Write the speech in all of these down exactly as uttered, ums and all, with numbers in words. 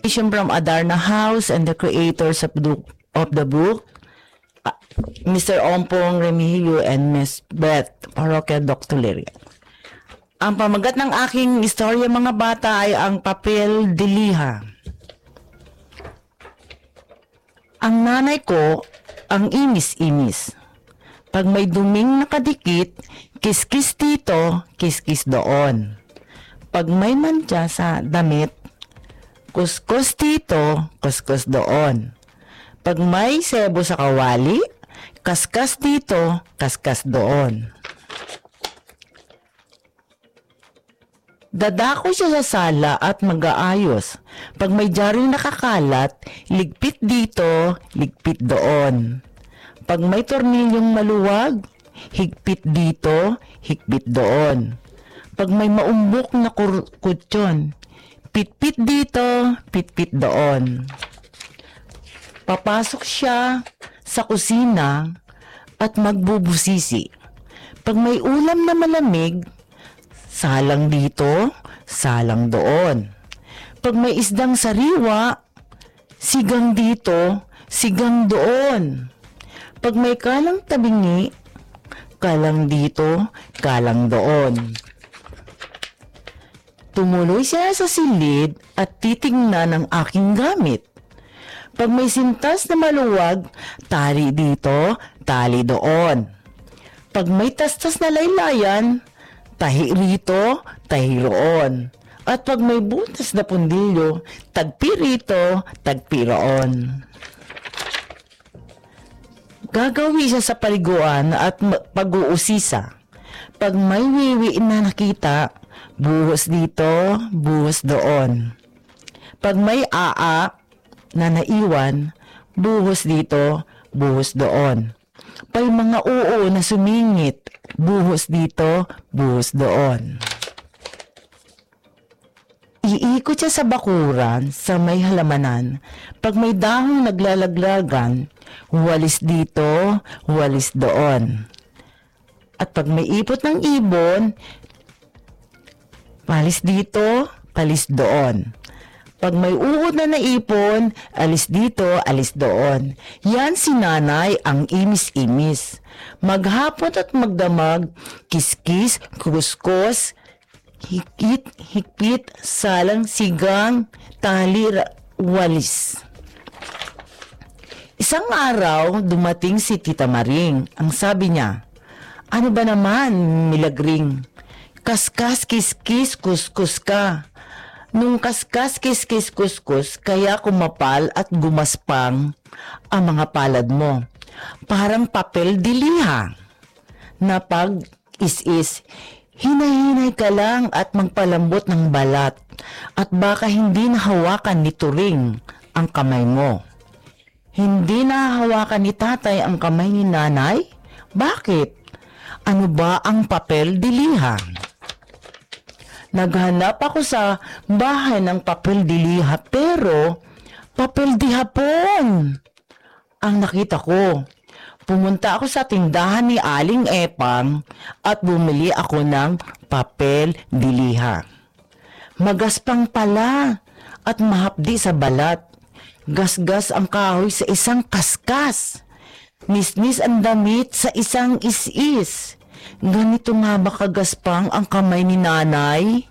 From Adarna House and the creators of the, of the book, uh, Mister Ompong Remigio and Miss Beth, Parokya Doctor Liria. Ang pamagat ng aking istorya mga bata ay ang papel de liha. Ang nanay ko, ang imis-imis. Pag may duming nakadikit, kiskis dito, kiskis doon. Pag may mantsa sa damit, kuskus dito, kuskus doon. Pag may sebo sa kawali, kaskas dito, kaskas doon. Dadako siya sa sala at mag-aayos. Pag may jaring nakakalat, ligpit dito, ligpit doon. Pag may tornilyong maluwag, higpit dito, higpit doon. Pag may maumbok na kutsyon, pitpit dito, pitpit doon. Papasok siya sa kusina at magbubusisi. Pag may ulam na malamig, salang dito, salang doon. Pag may isdang sariwa, sigang dito, sigang doon. Pag may kalang tabingi, kalang dito, kalang doon. Tumuloy siya sa silid at titingnan ang aking gamit. Pag may sintas na maluwag, tali dito, tali doon. Pag may tastas na laylayan, tahi rito, tahi roon. At pag may butas na pundilyo, tagpi rito, tagpi roon. Gagawi siya sa paliguan at pag-uusisa. Pag may wiwi na nakita, buhos dito, buhos doon. Pag may aa na naiwan, buhos dito, buhos doon. Pag mga oo na sumingit, buhos dito, buhos doon. Iikot siya sa bakuran sa may halamanan. Pag may dahong naglalaglagan, walis dito, walis doon. At pag may ipot ng ibon, palis dito, palis doon. Pag may uod na naipon, alis dito, alis doon. Yan si nanay ang imis-imis. Maghapon at magdamag, kiskis, kuskus, hikit, hikpit, salang, sigang, tali, walis. Isang araw, dumating si Tita Maring. Ang sabi niya, ano ba naman, milagring? Kaskas, kiskis, kuskus ka. Nung kaskas, kiskis, kuskus, kaya kumapal at gumaspang ang mga palad mo. Parang papel de liha. Na pag is-is, hinahinay ka lang at magpalambot ng balat. At baka hindi nahawakan ni Turing ang kamay mo. Hindi nahawakan ni tatay ang kamay ni nanay? Bakit? Ano ba ang papel de liha? Naghanap ako sa bahay ng papel de liha pero papel de hapon ang nakita ko. Pumunta ako sa tindahan ni Aling Epang at bumili ako ng papel de liha. Magaspang pala at mahapdi sa balat. Gasgas ang kahoy sa isang kaskas. Nisnis ang damit sa isang is-is. Ganito nga ba kagaspang ang kamay ni nanay?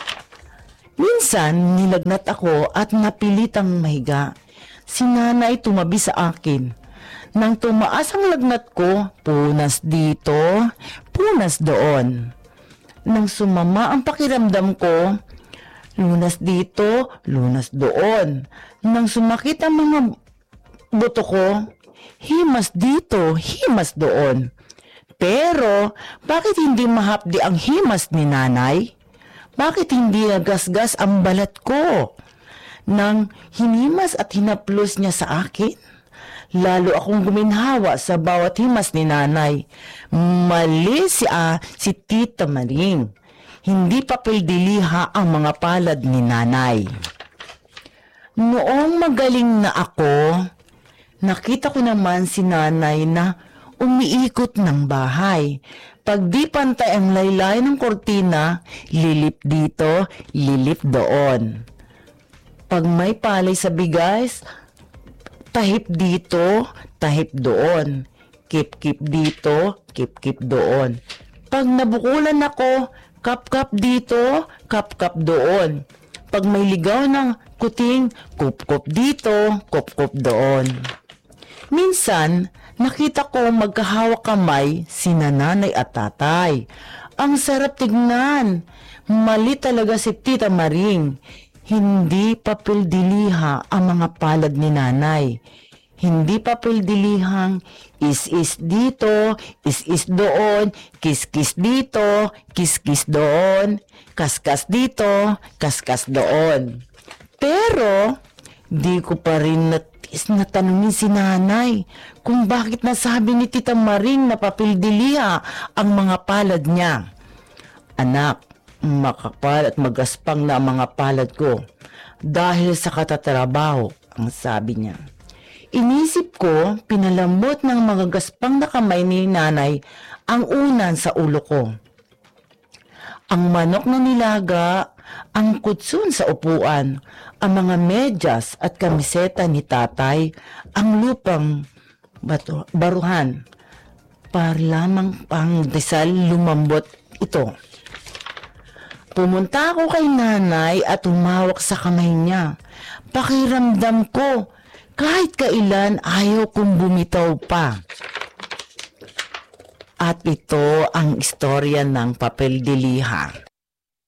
Minsan, nilagnat ako at napilitang mahiga. Si nanay tumabi sa akin. Nang tumaas ang lagnat ko, punas dito, punas doon. Nang sumama ang pakiramdam ko, lunas dito, lunas doon. Nang sumakit ang mga buto ko, himas dito, himas doon. Pero, bakit hindi mahapdi ang himas ni nanay? Bakit hindi nagasgas ang balat ko? Nang hinimas at hinaplos niya sa akin, lalo akong guminhawa sa bawat himas ni nanay. Mali si, ah, si Tita Maring. Hindi papel de liha ang mga palad ni nanay. Noong magaling na ako, nakita ko naman si nanay na umiikot ng bahay. Pag di pantay ang laylay ng kortina, lilip dito, lilip doon. Pag may palay sa bigas, tahip dito, tahip doon. Kip-kip dito, kip-kip doon. Pag nabukulan ako, kap-kap dito, kap-kap doon. Pag may ligaw ng kuting, kup-kup dito, kup-kup doon. Minsan, nakita ko magkahawak kamay si nanay at tatay. Ang sarap tignan. Mali talaga si Tita Maring. Hindi papel diliha ang mga palad ni nanay. Hindi papel dilihang is-is dito, is-is doon, kis-kis dito, kis-kis doon, kas-kas dito, kas-kas doon. Pero, di ko pa rin natis na tanungin si nanay kung bakit nasabi ni Tita Maring na papel diliha ang mga palad niya. Anak, makapal at magaspang na ang mga palad ko dahil sa katatrabaho, ang sabi niya. Inisip ko, pinalambot ng magagaspang na kamay ni nanay ang unan sa ulo ko. Ang manok na nilaga, ang kutsun sa upuan, ang mga medyas at kamiseta ni tatay, ang lupang bato, baruhan. Para lamang pang desal lumambot ito. Pumunta ako kay nanay at humawak sa kamay niya. Pakiramdam ko, kahit kailan ayaw kong bumitaw pa. At ito ang istorya ng papel diliha.